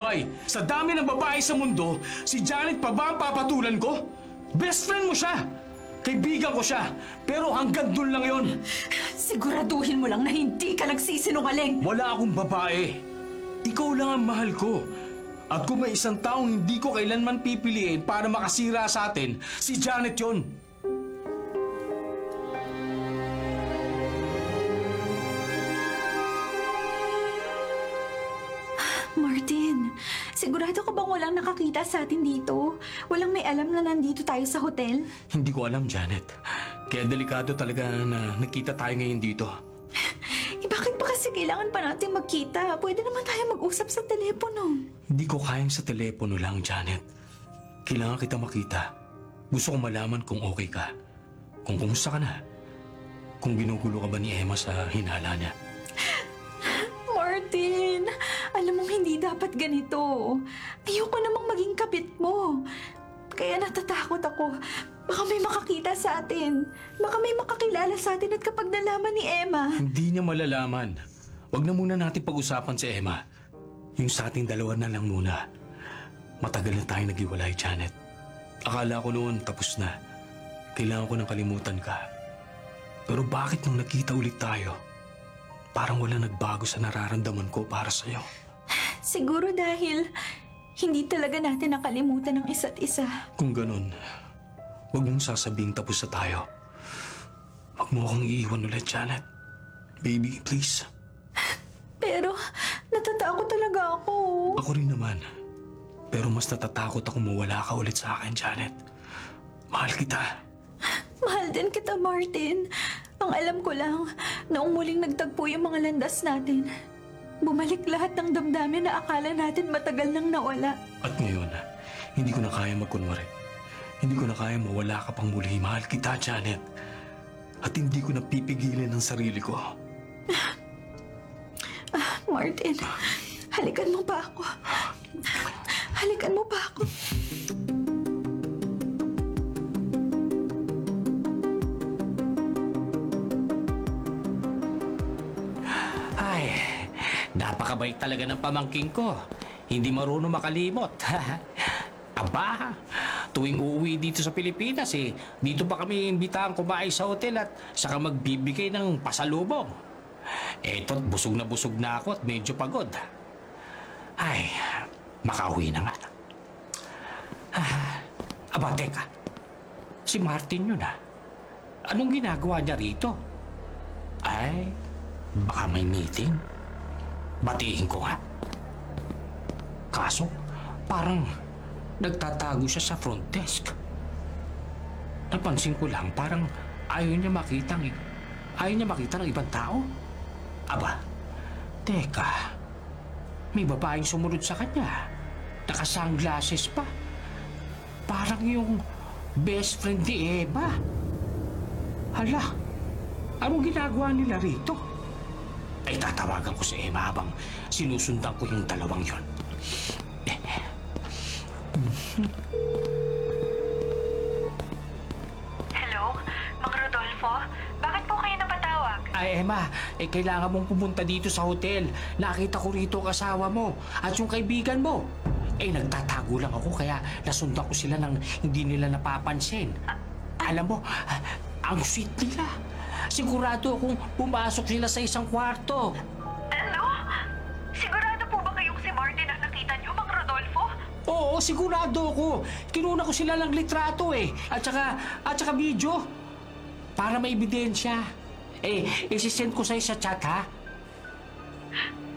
buhay. Sa dami ng babae sa mundo, si Janet pa ba ang papatulan ko? Best friend mo siya. Kaibigan ko siya. Pero hanggang dun lang yon. Siguraduhin mo lang na hindi ka nagsisinungaling. Wala akong babae. Ikaw lang ang mahal ko. At kung may isang taong hindi ko kailanman pipiliin para makasira sa atin, si Janet yon. Martin, sigurado ka bang walang nakakita sa atin dito? Walang may alam na nandito tayo sa hotel? Hindi ko alam, Janet. Kaya delikado talaga na nakita tayo ngayon dito. Bakit ba kasi kailangan pa natin magkita? Pwede naman tayo mag-usap sa telepono. Hindi ko kayang sa telepono lang, Janet. Kailangan kita makita. Gusto kong malaman kung okay ka. Kung kumusta ka na. Kung ginugulo ka ba ni Emma sa hinala niya. Martin, alam mong hindi dapat ganito. Ayoko namang maging kapit mo. Kaya natatakot ako. Baka may makakita sa atin. Baka may makakilala sa atin at kapag nalaman ni Emma. Hindi niya malalaman. Huwag na muna natin pag-usapan si Emma. Yung sa ating dalawa na lang muna. Matagal na tayong nag-iwalay, Janet. Akala ko noon tapos na. Kailangan ko nang kalimutan ka. Pero bakit nung nakita ulit tayo, parang wala nagbago sa nararamdaman ko para sa'yo? Siguro dahil hindi talaga natin nakalimutan ang isa't isa. Kung ganun, huwag mong sasabing tapos na tayo. Huwag mo akong iiwan ulit, Janet. Baby, please. Pero natatakot talaga ako. Ako rin naman. Pero mas natatakot ako mawala ka ulit sa akin, Janet. Mahal kita. Mahal din kita, Martin. Ang alam ko lang, noong muling nagtagpo yung mga landas natin, bumalik lahat ng damdamin na akala natin matagal nang nawala. At ngayon, hindi ko na kaya magkunwari. Hindi ko na kaya mawala ka pang muli. Mahal kita, Janet. At hindi ko na pipigilan ang sarili ko. Martin, halikan mo ba ako? Halikan mo ba ako? Ay, napakabait talaga ng pamangking ko. Hindi marunong makalimot. Aba, tuwing uuwi dito sa Pilipinas dito pa kami imbitahan kumain sa hotel at saka magbibigay ng pasalubong. Eto't busog na ako at medyo pagod. Ay, makauwi na nga. Aba, teka. Si Martin yun Anong ginagawa niya rito? Ay, baka may meeting. Batiin ko nga. Kaso, parang nagtatago siya sa front desk. Napansin ko lang, parang ayaw niya makita ng ibang tao. Aba, teka. May babaeng sumunod sa kanya. Naka-sunglasses pa. Parang yung best friend ni Eva. Hala, anong ginagawa nila rito? Ay, tatawagan ko si Emma habang sinusundan ko yung dalawang yon. Hello, Mang Rodolfo? Bakit po kayo napatawag? Ay, Emma, kailangan mong pumunta dito sa hotel. Nakita ko rito ang asawa mo at yung kaibigan mo. Nagtatago lang ako kaya nasundan ko sila nang hindi nila napapansin. Alam mo, ang sweet nila. Sigurado akong pumasok sila sa isang kwarto. Ano? Sigurado po ba kayong si Martin ang nakita niyo, Mang Rodolfo? Oo, sigurado ako. Kinuna ko sila ng litrato At saka video. Para may ebidensya. Isisend ko sa'yo sa chat, ha?